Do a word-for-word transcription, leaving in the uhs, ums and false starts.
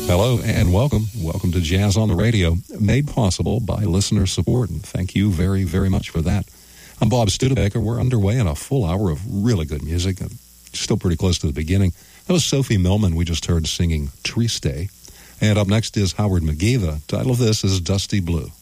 Hello and welcome. Welcome to Jazz on the Radio, made possible by listener support, and thank you very, very much for that. I'm Bob Studebaker. We're underway in a full hour of really good music. Still pretty close to the beginning. That was Sophie Millman we just heard singing Triste. And up next is Howard McGee. The title of this is Dusty Blue.